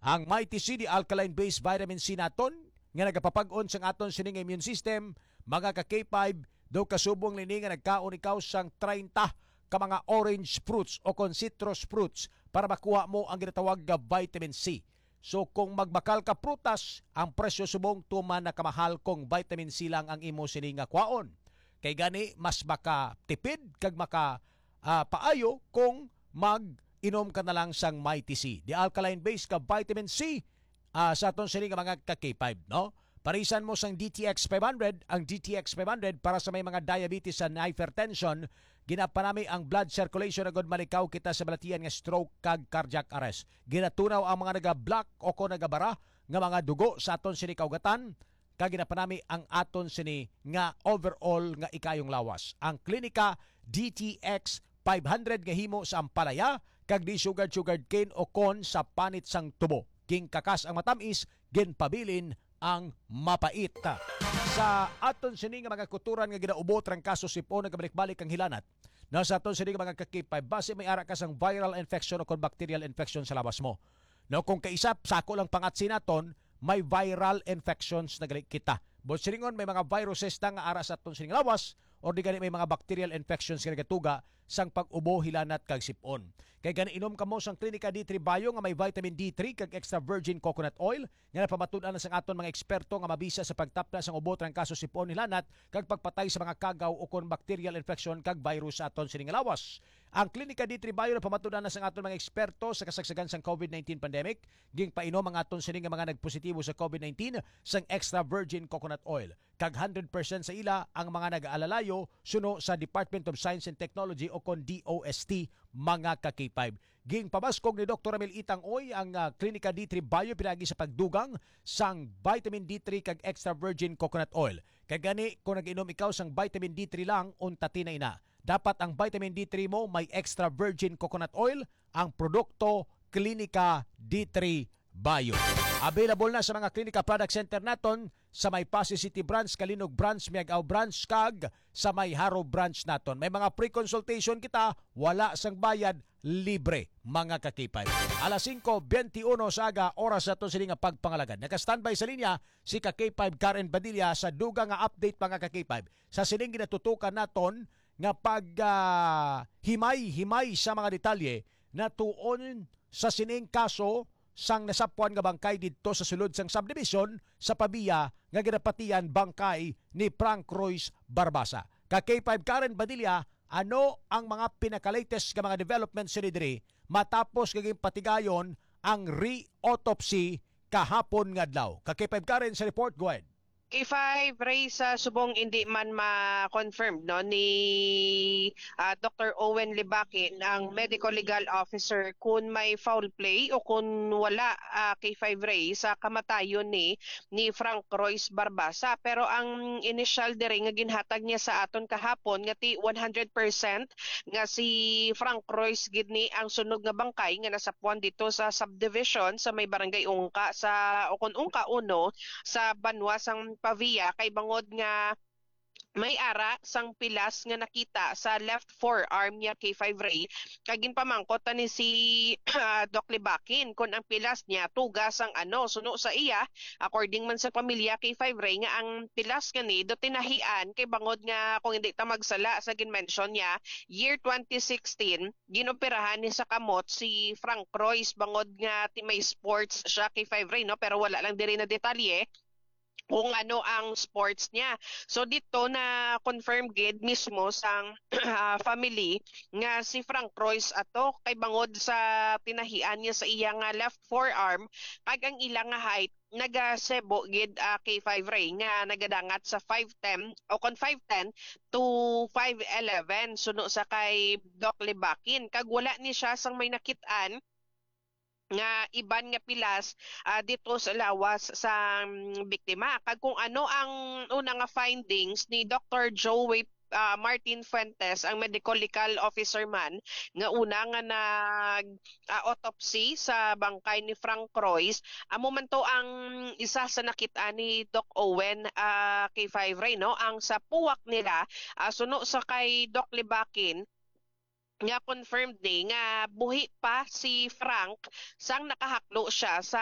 Ang Mighty C di alkaline-based vitamin C naton nga nagapapag-on sang aton sining immune system, mga ka K5 do kasubong lini nga nagkaon ikaw sang 30 ka mga orange fruits o kon citrus fruits para makuha mo ang ginatawag nga vitamin C. So kung magbakal ka prutas, ang presyo subong tuman na kamahal kung vitamin C lang ang imo sini nga kwaon. Kay gani mas maka tipid kag maka paayo kung mag-inom ka na lang sang Mighty C. The alkaline-based ka vitamin C sa aton sini nga mga ka-K5, no? Parisan mo sang DTX 500, ang DTX 500 para sa may mga diabetes and hypertension, ginapanami ang blood circulation agad malikaw kita sa balatian nga stroke kag cardiac arrest. Ginatunaw ang mga naga-block o ko nagabara nga mga dugo sa aton sini kaugatan, kag ginapanami ang aton sini nga overall nga ikayong lawas. Ang klinika DTX 500 nga himo sa ampalaya kag di sugared cane o kon sa panit sang tubo. King kakas ang matamis, ginpabilin ang mapait. Sa aton sini nga mga kuturan nga ginaubot rang kaso sipon nagabalik-balik ang hilanat. Nasa aton sini nga mga kakipay base may ara ka sang viral infection o kon bacterial infection sa lawas mo. No, kung kaisap sako lang pangatsi naton, may viral infections na kita. But siningon may mga viruses na nga ara sa aton sini nga lawas or di gani may mga bacterial infections nga nagatuga sang pag-ubo hilanat kag sipon. Kay gani inom kamo sang Klinika D3 Bio nga may vitamin D3 kag extra virgin coconut oil nga napamatud-an na sang aton mga eksperto nga mabisa sa pagtapna sang ubot rang kaso sipon hilanat kag pagpatay sa mga kagaw o kon bacterial infection kag virus sa aton sini nga lawas. Ang Klinika D3 Bio napamatud-an na sang aton mga eksperto sa kasagsagan sang COVID-19 pandemic, ging painom ang aton sini nga mga nagpositibo sa COVID-19 sang extra virgin coconut oil. Kag 100% sa ila ang mga nag-aalalayo suno sa Department of Science and Technology o kon DOST mga ka-K5. Ging pabaskog ni Dr. Ramil Itang Oy ang Klinika D3 Bio pinagi sa pagdugang sang vitamin D3 kag extra virgin coconut oil. Kay gani kung nag-inom ikaw sang vitamin D3 lang unta tinay na. Dapat ang vitamin D3 mo may extra virgin coconut oil, ang produkto Klinika D3 Bio. Available na sa mga Klinika Product Center naton sa may Pasig City branch, Kalinog branch, Miagao branch, kag sa may Haro branch naton. May mga pre-consultation kita, wala sang bayad, libre mga kakipay. Alas 5:21 sa aga, oras na ito sila nga pagpangalagad. Naka-standby sa linya si K5 Karen Badilla sa duga nga update mga K5. Sa siling ginatutukan naton nga pag himay-himay sa mga detalye na tuon sa sining kaso sang nasapuan nga bangkay dito sa sulod sang subdivision sa Pabia nga ginapatian bangkay ni Frank Royce Barbasa. K5 Karen Badilla, ano ang mga pinaka-latest nga mga developments sa diri matapos kaging patigayon ang re-autopsy kahapon nga adlaw? K5 Karen sa report, go ahead. K5 Ray sa subong hindi man ma-confirm no ni Dr. Owen Libakin ang medical legal officer kung may foul play o kung wala K5 Ray sa kamatayon ni Frank Royce Barbasa, pero ang initial dire nga ginhatag niya sa aton kahapon nga ti 100% nga si Frank Royce gid ni ang sunog nga bangkay nga nasapuan dito sa subdivision sa may barangay Ungka sa o kun Ungka 1 sa Banwa sang Pavia, kay bangod nga may ara sang pilas nga nakita sa left forearm niya K5 Ray. Kagin pamangkot ni si Doc Libakin kung ang pilas niya tugas ang suno sa iya, according man sa pamilya K5 Ray, nga ang pilas kani do tinahian kay bangod nga kung hindi ta magsala sa ginmention niya year 2016 ginoperahan ni sa kamot si Frank Royce bangod nga may sports siya K5 Ray, no, pero wala lang diri na detalye kung ano ang sports niya. So dito na confirm gid mismo sang family nga si Frank Royce ato kay bangod sa tinahian niya sa iya nga left forearm kag ang ilang nga height nagasebo gid K5 Ray nga nagadangat sa 5'10 o kon 5'10 to 5'11 suno sa kay Doc Libakin, kag wala ni siya sang may nakit-an nga iban nga pilas dito sa lawas sa biktima. Kag kung ano ang una nga findings ni Dr. Joey Martin Fuentes, ang medical legal officer man nga una nga nag-autopsy sa bangkay ni Frank Royce, amo man to ang isa sa nakita ni Doc Owen K5 Ray, no, ang sa puwak nila suno sa kay Doc Libakin nga confirmed nga buhi pa si Frank sang nakahaklo siya sa